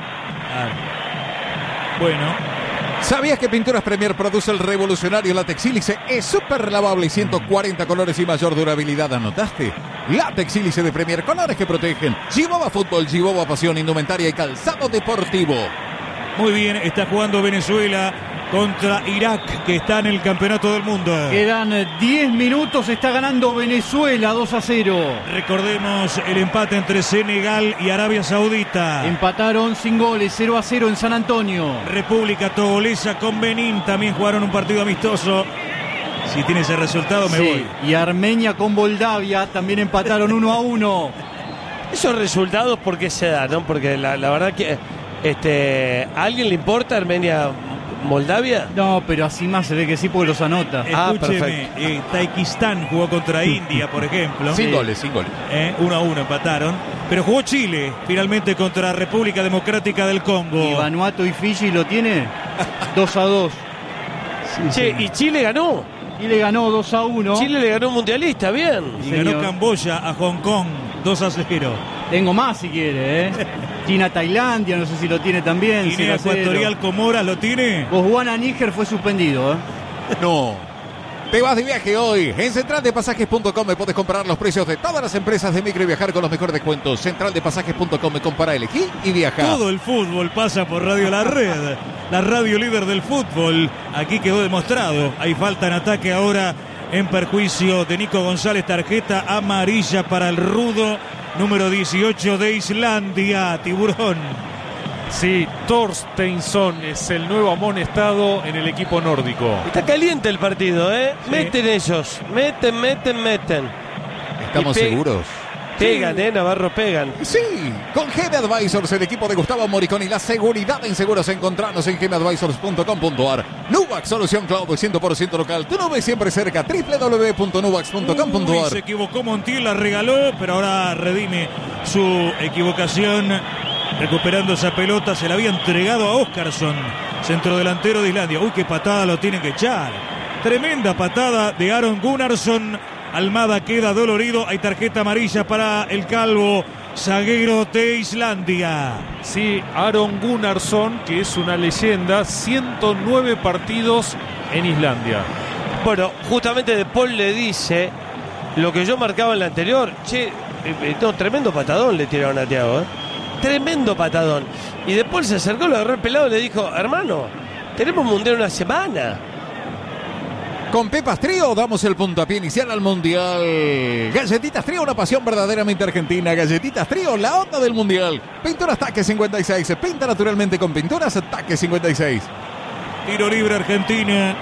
Bueno. ¿Sabías que Pinturas Premier produce el revolucionario látex sílice? Es súper lavable, 140 colores y mayor durabilidad. ¿Anotaste? Látex sílice de Premier, colores que protegen. Giboba Fútbol, Giboba Pasión, indumentaria y calzado deportivo. Muy bien, está jugando Venezuela contra Irak, que está en el Campeonato del Mundo. Quedan 10 minutos, está ganando Venezuela 2-0. Recordemos el empate entre Senegal y Arabia Saudita. Empataron sin goles, 0-0 en San Antonio. República Togolesa con Benín también jugaron un partido amistoso. Si tiene ese resultado me voy. Y Armenia con Moldavia también empataron 1-1. Esos resultados, ¿por qué se dan? ¿No? Porque la verdad que ¿a alguien le importa Armenia-Moldavia? No, pero así más se ve que sí porque los anota. Escúcheme, Tayikistán jugó contra India, por ejemplo. Sin goles. 1-1 empataron. Pero jugó Chile, finalmente, contra República Democrática del Congo. ¿Y Vanuatu y Fiji lo tiene? 2-2. ¿Y Chile ganó? Chile ganó 2-1. Chile le ganó un mundialista, bien. Y ganó Camboya a Hong Kong 2-0. Tengo más si quiere, China-Tailandia, no sé si lo tiene también. Guinea Ecuatorial Comoras, ¿lo tiene? Botswana-Níger fue suspendido, No. Te vas de viaje hoy. En centraldepasajes.com me puedes comparar los precios de todas las empresas de micro y viajar con los mejores descuentos. Centraldepasajes.com me compara, elegí y viaja. Todo el fútbol pasa por Radio La Red, la radio líder del fútbol. Aquí quedó demostrado. Hay falta en ataque ahora en perjuicio de Nico González. Tarjeta amarilla para el rudo número 18 de Islandia, Tiburón. Sí, Torsteinsson es el nuevo amonestado en el equipo nórdico. Está caliente el partido, ¿eh? Sí. Meten ellos. Meten. ¿Estamos seguros? Pegan, Navarro, pegan. Sí, con GM Advisors, el equipo de Gustavo Moriconi, la seguridad en seguros. Encontrarnos en gmadvisors.com.ar. Nubax, solución cloud 100% local. Tu nube siempre cerca. www.nubax.com.ar. Se equivocó Montiel, la regaló, pero ahora redime su equivocación. Recuperando esa pelota, se la había entregado a Óskarsson, centrodelantero de Islandia. Uy, qué patada lo tienen que echar. Tremenda patada de Aron Gunnarsson. Almada queda dolorido. Hay tarjeta amarilla para el calvo zaguero de Islandia. Sí, Aron Gunnarsson, que es una leyenda, 109 partidos en Islandia. Bueno, justamente De Paul le dice lo que yo marcaba en la anterior. Tremendo patadón le tiraron a Thiago, Tremendo patadón. Y De Paul se acercó, lo agarró el pelado y le dijo: hermano, tenemos mundial una semana. Con Pepas Trío damos el puntapié inicial al Mundial. Galletitas Trío, una pasión verdaderamente argentina. Galletitas Trío, la onda del Mundial. Pinturas Taque 56. Se pinta naturalmente con Pinturas Taque 56. Tiro libre Argentina.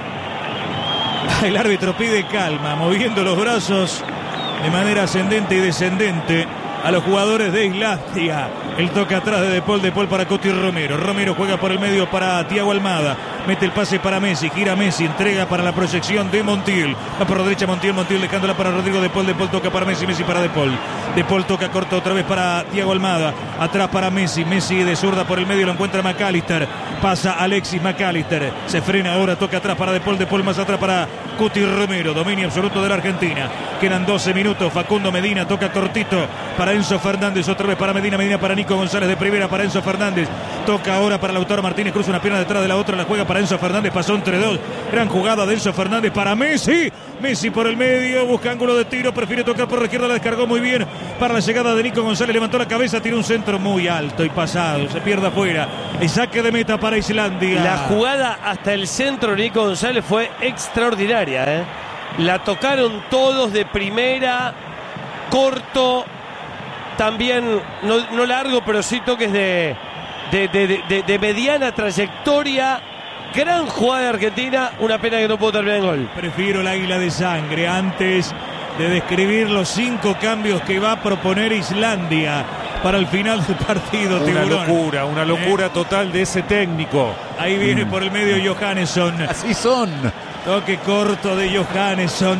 El árbitro pide calma, moviendo los brazos de manera ascendente y descendente. a los jugadores de Islandia. El toque atrás de Paul para Cuti Romero. Romero juega por el medio para Thiago Almada. Mete el pase para Messi, gira Messi, entrega para la proyección de Montiel. Va por la derecha Montiel dejándola para Rodrigo De Paul toca para Messi para De Paul. De Paul toca corto otra vez para Thiago Almada. Atrás para Messi de zurda por el medio, lo encuentra McAllister. Pasa Alexis McAllister. Se frena ahora, toca atrás para De Paul más atrás para Cuti Romero. Dominio absoluto de la Argentina. Quedan 12 minutos. Facundo Medina toca cortito para Enzo Fernández. Otra vez para Medina para Nico González de primera para Enzo Fernández. Toca ahora para Lautaro Martínez. Cruza una pierna detrás de la otra. La juega para Enzo Fernández. Pasó entre dos. Gran jugada de Enzo Fernández para Messi. Messi por el medio. Busca ángulo de tiro. Prefiere tocar por la izquierda. La descargó muy bien para la llegada de Nico González. Levantó la cabeza. Tiró un centro muy alto y pasado. Se pierde afuera. El saque de meta para Islandia. La jugada hasta el centro de Nico González fue extraordinaria. La tocaron todos de primera. Corto. También, no largo, pero sí toques de mediana trayectoria. Gran jugada de Argentina. Una pena que no pudo terminar en gol. Prefiero el águila de sangre antes de describir los 5 cambios que va a proponer Islandia para el final del partido. Una locura total de ese técnico. Ahí viene por el medio Johannesson. Así son. Toque corto de Johannesson.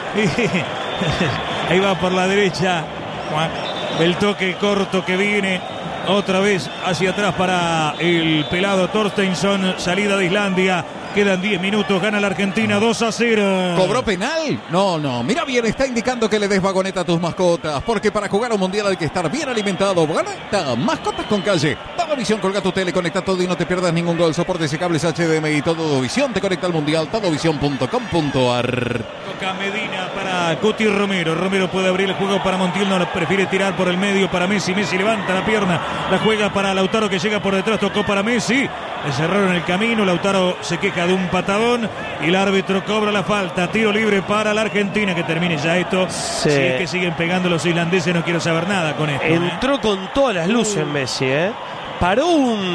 Ahí va por la derecha. El toque corto que viene otra vez hacia atrás para el pelado Torstensson. Salida de Islandia. Quedan 10 minutos. Gana la Argentina 2-0. ¿Cobró penal? No. Mira bien, está indicando que le des vagoneta a tus mascotas. Porque para jugar un mundial hay que estar bien alimentado. Vagoneta, mascotas con calle. Todovisión, colga tu tele, conecta todo y no te pierdas ningún gol. Soportes y cables HDMI. Todovisión te conecta al mundial. Todovisión.com.ar. Toca Medina para Cuti Romero. Romero puede abrir el juego para Montiel. No, prefiere tirar por el medio para Messi. Messi levanta la pierna. La juega para Lautaro que llega por detrás. Tocó para Messi. Le cerraron el camino. Lautaro se queja de un patadón y el árbitro cobra la falta. Tiro libre para la Argentina. Que termine ya esto. Sí. Si es que siguen pegando los islandeses, no quiero saber nada con esto. Entró con todas las luces Messi. Paró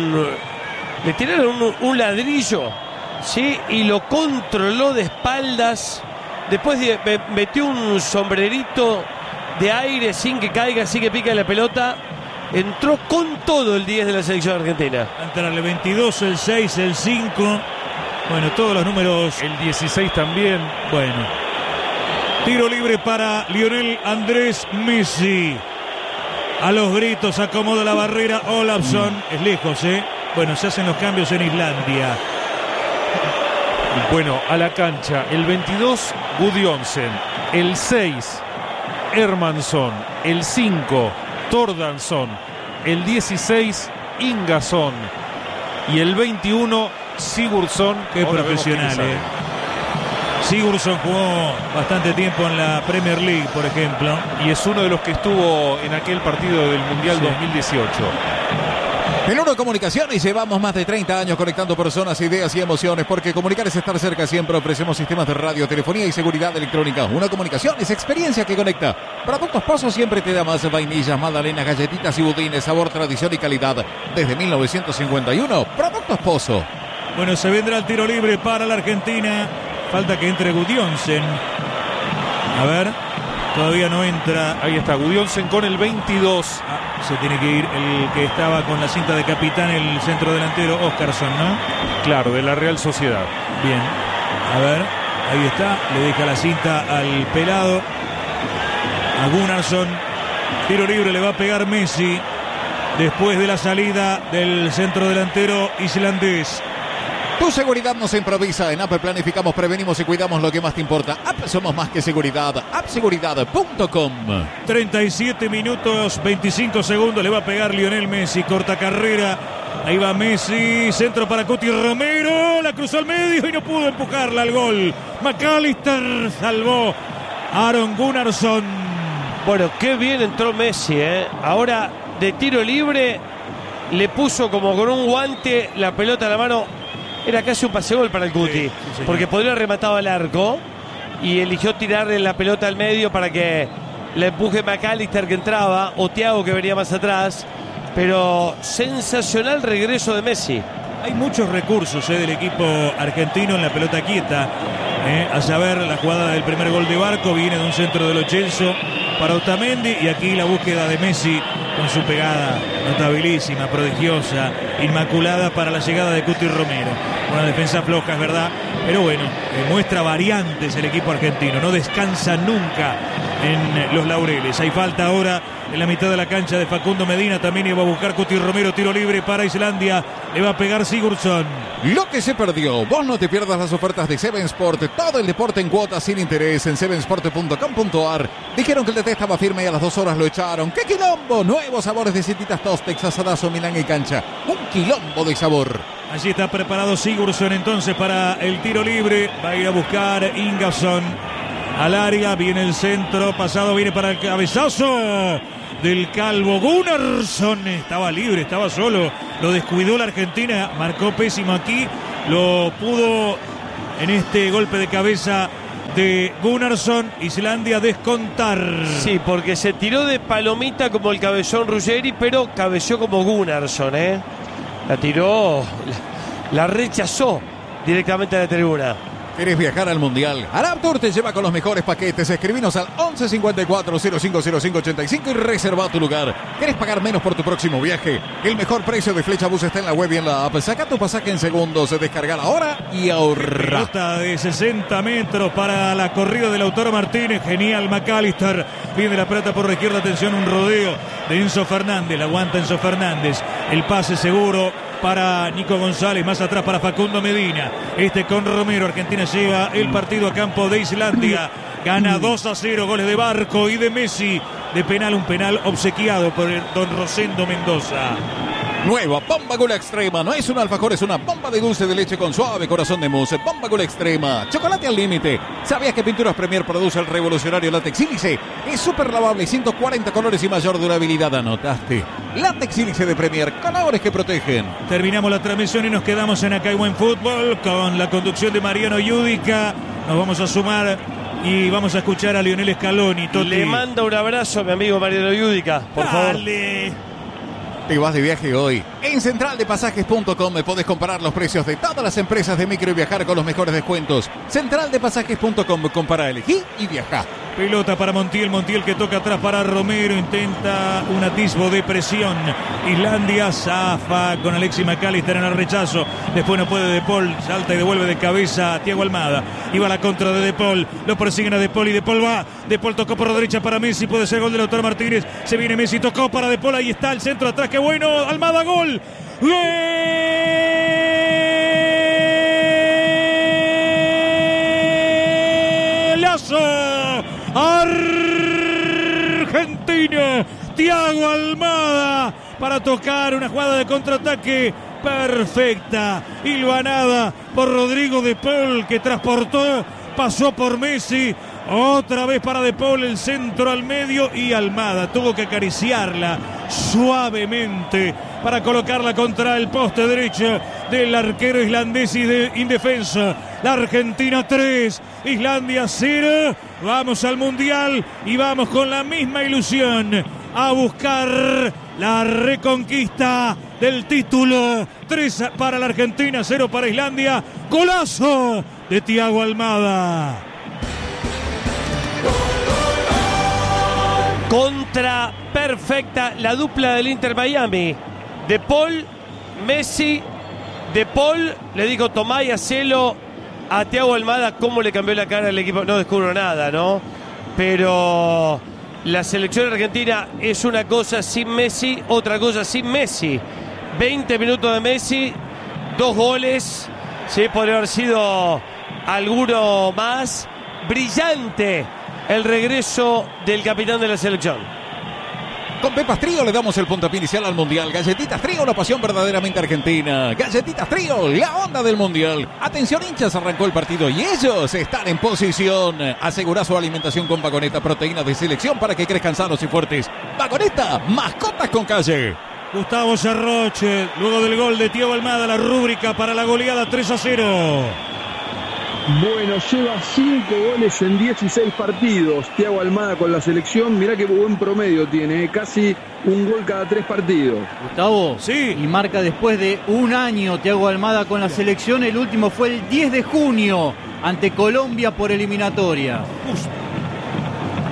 le tiraron un ladrillo, ¿sí? Y lo controló de espaldas. Después metió un sombrerito de aire sin que caiga, sin que pique la pelota. Entró con todo el 10 de la selección argentina. Entrarle 22, el 6, el 5. Bueno, todos los números. El 16 también. Bueno. Tiro libre para Lionel Andrés Messi. A los gritos acomoda la barrera Olafsson. Es lejos, Bueno, se hacen los cambios en Islandia. Bueno, a la cancha. El 22, Gudjonsen. El 6, Hermansson. El 5, Tordansson. El 16, Ingason. Y el 21, Sigurdsson. Qué profesional, Sigurdsson jugó bastante tiempo en la Premier League, por ejemplo. Y es uno de los que estuvo en aquel partido del Mundial 2018. En Uno Comunicaciones llevamos más de 30 años conectando personas, ideas y emociones, porque comunicar es estar cerca siempre. Ofrecemos sistemas de radio, telefonía y seguridad electrónica. Uno Comunicaciones, experiencia que conecta. Productos Pozo siempre te da más vainillas, magdalenas, galletitas y budines, sabor, tradición y calidad. Desde 1951, Productos Pozo. Bueno, se vendrá el tiro libre para la Argentina. Falta que entre Gudjonsen. A ver, todavía no entra. Ahí está, Gudjonsen con el 22. Se tiene que ir el que estaba con la cinta de capitán, el centro delantero Óscarsson, ¿no? Claro, de la Real Sociedad. Bien, a ver, ahí está. Le deja la cinta al pelado. A Gunnarsson. Tiro libre, le va a pegar Messi. Después de la salida del centro delantero islandés. Tu seguridad nos improvisa. En App planificamos, prevenimos y cuidamos lo que más te importa. App somos más que seguridad. Appseguridad.com. 37 minutos, 25 segundos. Le va a pegar Lionel Messi. Corta carrera. Ahí va Messi. Centro para Cuti Romero. La cruzó al medio y no pudo empujarla al gol. McAllister salvó. Aron Gunnarsson. Bueno, qué bien entró Messi, Ahora de tiro libre le puso como con un guante la pelota a la mano. Era casi un pase-gol para el Cuti, sí, porque podría haber rematado al arco y eligió tirarle la pelota al medio para que le empuje McAllister que entraba o Thiago que venía más atrás. Pero sensacional regreso de Messi. Hay muchos recursos del equipo argentino en la pelota quieta. A saber, la jugada del primer gol de Barco viene de un centro de Lo Celso para Otamendi y aquí la búsqueda de Messi con su pegada notabilísima, prodigiosa, inmaculada para la llegada de Cuti Romero. Una defensa floja, es verdad, pero bueno, muestra variantes el equipo argentino, no descansa nunca en los laureles. Hay falta ahora en la mitad de la cancha de Facundo Medina, también iba a buscar Cuti Romero, tiro libre para Islandia, le va a pegar Sigurdsson. Lo que se perdió, vos no te pierdas las ofertas de Seven Sport, todo el deporte en cuotas sin interés en sevensport.com.ar. Dijeron que el DT estaba firme y a las 2 horas lo echaron. ¡Qué quilombo! Nuevos sabores de Cititas Tostex, asadazo, Milán y cancha. Un quilombo de sabor. Allí está preparado Sigurdsson entonces para el tiro libre, va a ir a buscar Ingasson al área, viene el centro, pasado, viene para el cabezazo del calvo Gunnarsson, estaba libre, estaba solo, lo descuidó la Argentina, marcó pésimo aquí, lo pudo en este golpe de cabeza de Gunnarsson, Islandia descontar. Sí, porque se tiró de palomita como el cabezón Ruggeri, pero cabeceó como Gunnarsson, La tiró, la rechazó directamente a la tribuna. ¿Querés viajar al Mundial? Arab Tour te lleva con los mejores paquetes. Escribinos al 11 54 0505 85 y reserva tu lugar. ¿Querés pagar menos por tu próximo viaje? El mejor precio de Flechabús está en la web y en la app. Saca tu pasaje en segundos, descarga ahora y ahorra. Pelota de 60 metros para la corrida del Lautaro Martínez. Genial McAllister. Viene la pelota por la izquierda. Atención, un rodeo de Enzo Fernández. La aguanta Enzo Fernández. El pase seguro para Nico González, más atrás para Facundo Medina, con Romero. Argentina lleva el partido a campo de Islandia, gana 2-0, goles de Barco y de Messi, de penal, un penal obsequiado por el don Rosendo Mendoza. Nueva Bomba Gula Extrema, no es un alfajor, es una bomba de dulce de leche con suave corazón de mousse. Bomba Gula Extrema, chocolate al límite. ¿Sabías que Pinturas Premier produce el revolucionario látex sílice? Es súper lavable, 140 colores y mayor durabilidad. ¿Anotaste? Látex sílice de Premier, colores que protegen. Terminamos la transmisión y nos quedamos en Acá hay Buen Fútbol con la conducción de Mariano Yudica. Nos vamos a sumar y vamos a escuchar a Lionel Scaloni. Toti. Le manda un abrazo a mi amigo Mariano Yudica, por favor. Te vas de viaje hoy. En centraldepasajes.com podés comparar los precios de todas las empresas de micro y viajar con los mejores descuentos. Centraldepasajes.com, compara, elegí y viajá. Pelota para Montiel, Montiel que toca atrás para Romero, intenta un atisbo de presión. Islandia zafa con Alexis McAllister en el rechazo. Después no puede De Paul, salta y devuelve de cabeza a Thiago Almada. Iba la contra de Paul, lo persiguen a De Paul y De Paul va. De Paul tocó por la derecha para Messi, puede ser gol de Lautaro Martínez. Se viene Messi, tocó para De Paul, ahí está el centro atrás, qué bueno. Almada, gol. ¡Golazo! Argentina, Thiago Almada para tocar una jugada de contraataque perfecta, hilvanada por Rodrigo De Paul, que transportó, pasó por Messi, otra vez para De Paul, el centro al medio y Almada tuvo que acariciarla suavemente para colocarla contra el poste derecho del arquero islandés indefenso. La Argentina 3, Islandia 0. Vamos al Mundial y vamos con la misma ilusión a buscar la reconquista del título. 3 para la Argentina, 0 para Islandia. Golazo de Thiago Almada. Contra perfecta la dupla del Inter Miami. De Paul, Messi. De Paul le dijo tomá y hacelo a Thiago Almada. Cómo le cambió la cara al equipo. No descubro nada, ¿no? Pero la selección argentina es una cosa sin Messi, otra cosa sin Messi. 20 minutos de Messi, 2 goles. Sí, podría haber sido alguno más. Brillante el regreso del capitán de la selección. Con Pepas Trío le damos el puntapié inicial al Mundial. Galletitas Trío, la pasión verdaderamente argentina. Galletitas Trío, la onda del Mundial. Atención hinchas, arrancó el partido y ellos están en posición. Asegura su alimentación con Vagoneta, proteínas de selección para que crezcan sanos y fuertes. Vagoneta, mascotas con calle. Gustavo Cerroche, luego del gol de Thiago Almada, la rúbrica para la goleada 3-0. Bueno, lleva 5 goles en 16 partidos. Thiago Almada con la selección. Mirá qué buen promedio tiene, casi un gol cada 3 partidos. Gustavo, sí. Y marca después de un año Thiago Almada con la selección. El último fue el 10 de junio ante Colombia por eliminatoria.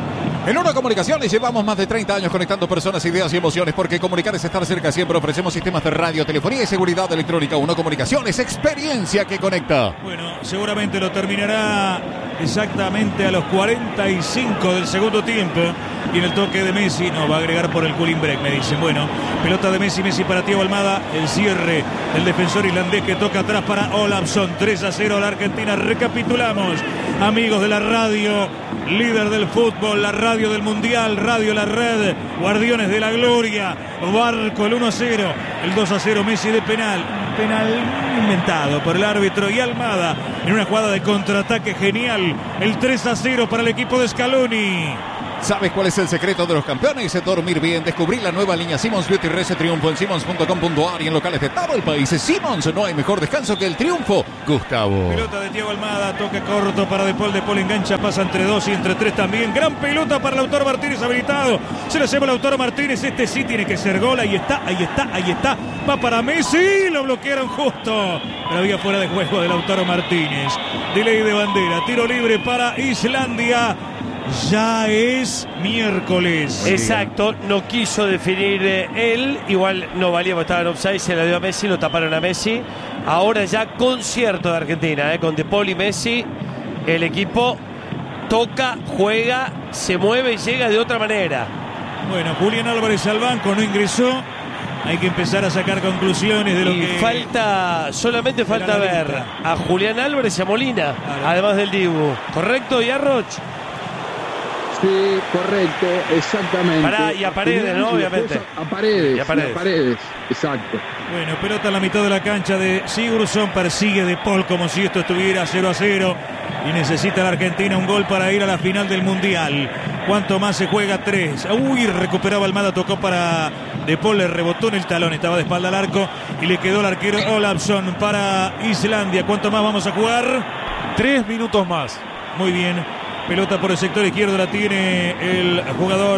En Uno Comunicaciones llevamos más de 30 años conectando personas, ideas y emociones, porque comunicar es estar cerca siempre. Ofrecemos sistemas de radio, telefonía y seguridad electrónica. Uno Comunicaciones, experiencia que conecta. Bueno, seguramente lo terminará exactamente a los 45 del segundo tiempo. Y en el toque de Messi, no, va a agregar por el cooling break, me dicen. Bueno, pelota de Messi, Messi para Thiago Almada. El cierre del defensor irlandés que toca atrás para Olafsson. 3-0 a la Argentina. Recapitulamos, amigos de la radio, líder del fútbol, la radio del mundial, Radio La Red, Guardianes de la Gloria, Barco, el 1-0, el 2-0 Messi de penal inventado por el árbitro, y Almada en una jugada de contraataque genial, el 3-0 para el equipo de Scaloni. ¿Sabes cuál es el secreto de los campeones? Dormir bien. Descubrí la nueva línea Simmons Beauty Rese Triunfo en simmons.com.ar y en locales de todo el país. Simmons, no hay mejor descanso que el triunfo. Gustavo. Pelota de Thiago Almada, toque corto para De Paul engancha, pasa entre 2 y entre 3 también. Gran pelota para Lautaro Martínez habilitado. Se la lleva Lautaro Martínez. Este sí tiene que ser gol. Ahí está. Va para Messi. Lo bloquearon justo. Pero había fuera de juego de Lautaro Martínez. Delay de bandera. Tiro libre para Islandia. Ya es miércoles. Exacto, no quiso definir él. Igual no valía porque estaba en offside, se la dio a Messi, lo taparon a Messi. Ahora ya concierto de Argentina, con De Paul y Messi. El equipo toca, juega, se mueve y llega de otra manera. Bueno, Julián Álvarez al banco, no ingresó. Hay que empezar a sacar conclusiones de lo que... solamente falta ver a Julián Álvarez y a Molina, claro, además del Dibu. ¿Correcto, Yarroch? Sí, correcto, exactamente. Y a Paredes, ¿no? Obviamente. A Paredes, exacto. Bueno, pelota en la mitad de la cancha de Sigurdsson, persigue De Paul como si esto estuviera 0-0 y necesita la Argentina un gol para ir a la final del Mundial. ¿Cuánto más se juega? 3. Uy, recuperaba Almada, tocó para De Paul, le rebotó en el talón, estaba de espalda al arco y le quedó el arquero Olafsson para Islandia. ¿Cuánto más vamos a jugar? 3 minutos más. Muy bien. Pelota por el sector izquierdo, la tiene el jugador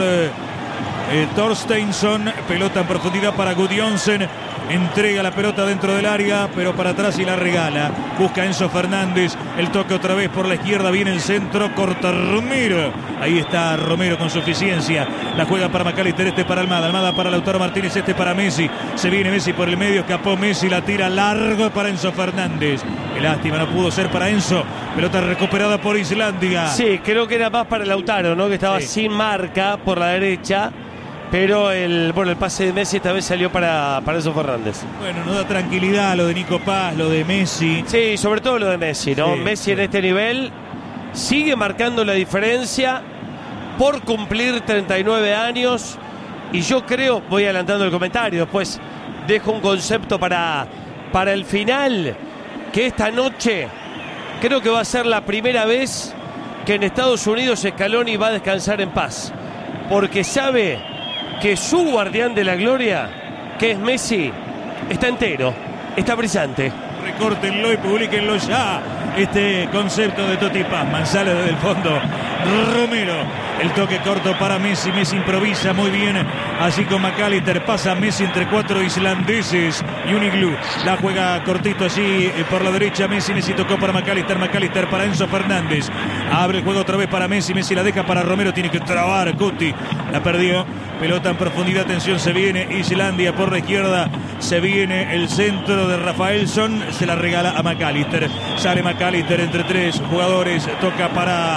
Torsteinsson. Pelota en profundidad para Gudjonsen. Entrega la pelota dentro del área, pero para atrás y la regala. Busca Enzo Fernández. El toque otra vez por la izquierda. Viene el centro. Corta Romero. Ahí está Romero con suficiencia. La juega para McAllister. Este para Almada. Almada para Lautaro Martínez. Este para Messi. Se viene Messi por el medio. Escapó Messi. La tira largo para Enzo Fernández. Qué lástima, no pudo ser para Enzo. Pelota recuperada por Islandia. Sí, creo que era más para Lautaro, ¿no? Que estaba sin marca por la derecha. Pero el pase de Messi esta vez salió para Enzo Fernández. Bueno, nos da tranquilidad lo de Nico Paz, lo de Messi. Sí, sobre todo lo de Messi, ¿no? Sí, Messi en este nivel sigue marcando la diferencia por cumplir 39 años. Y yo creo, voy adelantando el comentario, después dejo un concepto para el final, que esta noche creo que va a ser la primera vez que en Estados Unidos Scaloni va a descansar en paz. Porque sabe que su guardián de la gloria, que es Messi, está entero, está brillante. Recórtenlo y publíquenlo ya. Este concepto de Totti Pazman sale desde el fondo. Romero, el toque corto para Messi. Messi improvisa muy bien así con McAllister. Pasa Messi entre 4 islandeses y un iglú. La juega cortito allí por la derecha. Messi tocó para McAllister. McAllister para Enzo Fernández. Abre el juego otra vez para Messi. Messi la deja para Romero. Tiene que trabar Cuti. La perdió. Pelota en profundidad. Atención, se viene Islandia por la izquierda. Se viene el centro de Rafaelsson. Se la regala a McAllister. Sale McAllister entre 3 jugadores. Toca para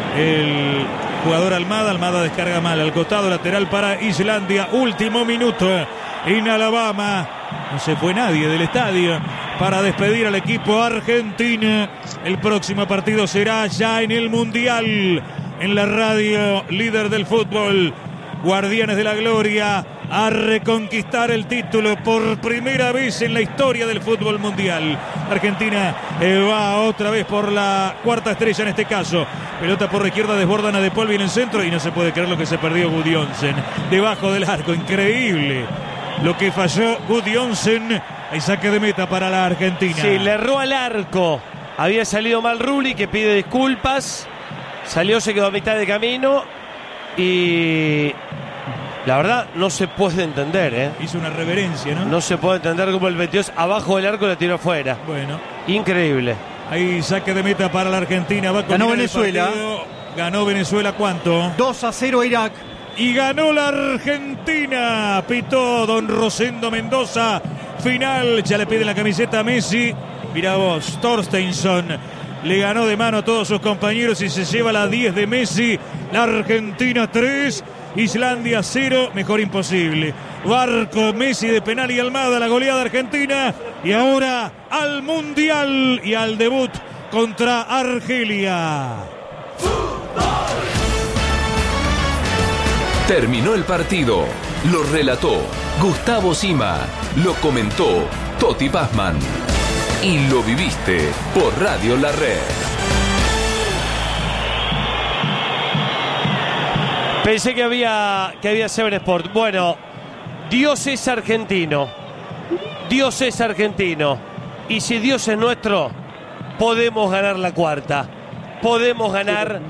el jugador Almada. Almada descarga mal al costado lateral para Islandia. Último minuto en Alabama. No se fue nadie del estadio para despedir al equipo argentino. El próximo partido será ya en el Mundial. En la radio líder del fútbol, Guardianes de la Gloria, a reconquistar el título por primera vez en la historia del fútbol mundial. Argentina va otra vez por la cuarta estrella en este caso. Pelota por la izquierda, desbordan a De Paul, viene el centro y no se puede creer lo que se perdió Gudjonsen. Debajo del arco, increíble lo que falló Gudjonsen. Hay saque de meta para la Argentina. Sí, le erró al arco. Había salido mal Rulli, que pide disculpas. Salió, se quedó a mitad de camino. Y la verdad no se puede entender, ¿eh? Hizo una reverencia, ¿no? No se puede entender cómo el 22 abajo del arco la tiró afuera. Bueno. Increíble. Ahí saque de meta para la Argentina. Va con Ganó Venezuela. ganó Venezuela, ¿cuánto? 2-0 Irak. Y ganó la Argentina. Pitó don Rosendo Mendoza. Final, ya le pide la camiseta a Messi. Mirá vos, Torstensson le ganó de mano a todos sus compañeros y se lleva la 10 de Messi. La Argentina 3, Islandia 0, mejor imposible. Barco, Messi de penal y Almada, la goleada argentina. Y ahora al Mundial y al debut contra Argelia. Terminó el partido. Lo relató Gustavo Sima. Lo comentó Toti Pazman. Y lo viviste por Radio La Red. Pensé que había Seven Sport. Bueno, Dios es argentino. Dios es argentino. Y si Dios es nuestro, podemos ganar la cuarta. Podemos ganar